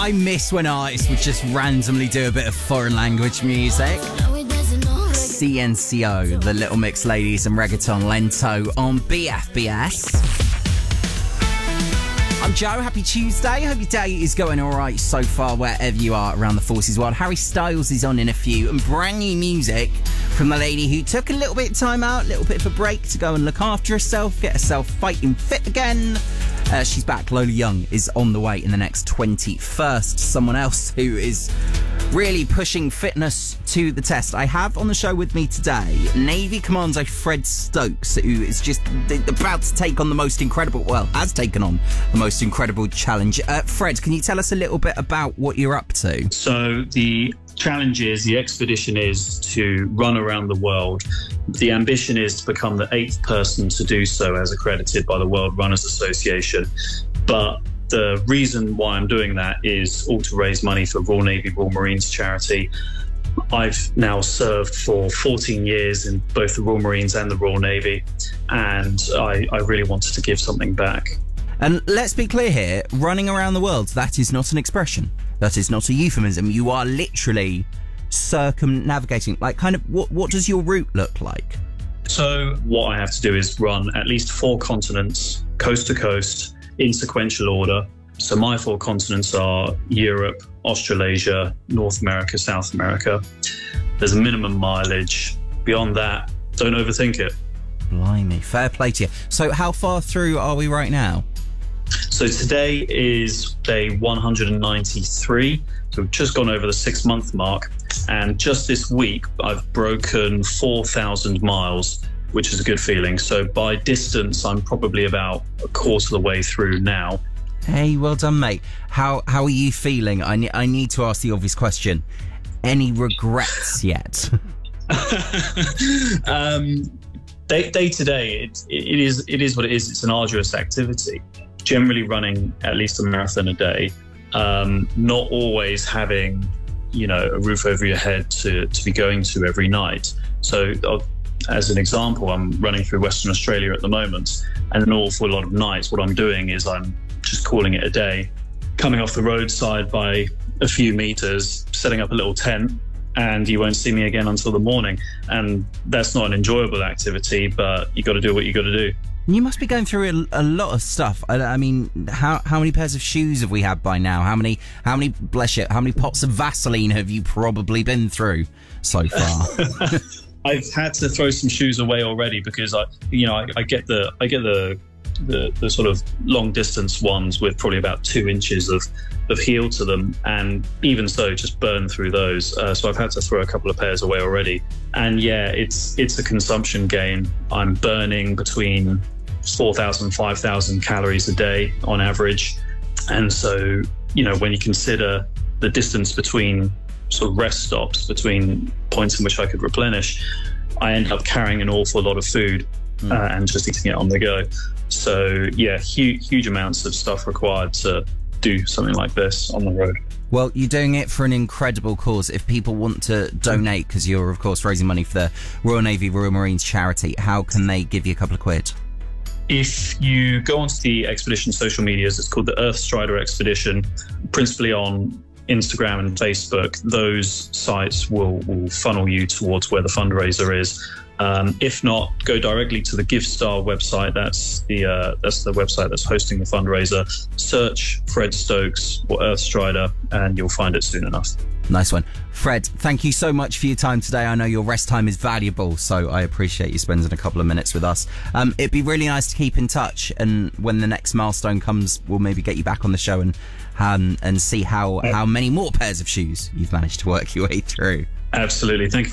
I miss when artists would just randomly do a bit of foreign language music. CNCO, the Little Mix Ladies and Reggaeton Lento on BFBS. I'm Joe, happy Tuesday. Hope your day is going alright so far wherever you are around the forces world. Harry Styles is on in a few, and brand new music from the lady who took a little bit of time out, a little bit of a break to go and look after herself, get herself fighting fit again. She's back. Lola Young is on the way in the next 21st. Someone else who is really pushing fitness to the test. I have on the show with me today Navy Commando Fred Stokes, who is just about to take on has taken on the most incredible challenge. Fred, can you tell us a little bit about what you're up to? So the expedition is to run around the world. The ambition is to become the 8th person to do so as accredited by the World Runners Association. But the reason why I'm doing that is all to raise money for Royal Navy Royal Marines charity. I've now served for 14 years in both the Royal Marines and the Royal Navy, and I really wanted to give something back. And let's be clear here, running around the world, that is not an expression. That is not a euphemism. You are literally circumnavigating. Like, kind of, what does your route look like? So what I have to do is run at least 4 continents, coast to coast, in sequential order. So my 4 continents are Europe, Australasia, North America, South America. There's a minimum mileage. Beyond that, don't overthink it. Blimey, fair play to you. So how far through are we right now? So today is day 193. So we've just gone over the 6-month mark. And just this week, I've broken 4,000 miles, which is a good feeling. So by distance, I'm probably about a quarter of the way through now. Hey, well done, mate. How are you feeling? I need to ask the obvious question. Any regrets yet? Day to day, it is what it is. It's an arduous activity. Generally running at least a marathon a day, not always having, a roof over your head to be going to every night. So as an example, I'm running through Western Australia at the moment, and an awful lot of nights what I'm doing is I'm just calling it a day, coming off the roadside by a few meters, setting up a little tent, and you won't see me again until the morning. And that's not an enjoyable activity, but you got to do what you got to do. You must be going through a lot of stuff. I mean, how many pairs of shoes have we had by now? How many pots of Vaseline have you probably been through so far? I've had to throw some shoes away already because I get the sort of long distance ones with probably about 2 inches of heel to them, and even so just burn through those. So I've had to throw a couple of pairs away already. And yeah, it's a consumption game. I'm burning between 4,000, 5,000 calories a day on average. And so, when you consider the distance between sort of rest stops, between points in which I could replenish, I end up carrying an awful lot of food and just eating it on the go. So yeah, huge amounts of stuff required to do something like this on the road. Well, you're doing it for an incredible cause. If people want to donate, because you're of course raising money for the Royal Navy Royal Marines charity, how can they give you a couple of quid? If you go onto the expedition social medias, it's called the Earthstrider Expedition, principally on Instagram and Facebook. Those sites will funnel you towards where the fundraiser is. If not, go directly to the GiveStar website. That's the website that's hosting the fundraiser. Search Fred Stokes or Earthstrider and you'll find it soon enough. Nice one. Fred, thank you so much for your time today. I know your rest time is valuable, so I appreciate you spending a couple of minutes with us. It'd be really nice to keep in touch, and when the next milestone comes, we'll maybe get you back on the show and see how many more pairs of shoes you've managed to work your way through. Absolutely. Thank you.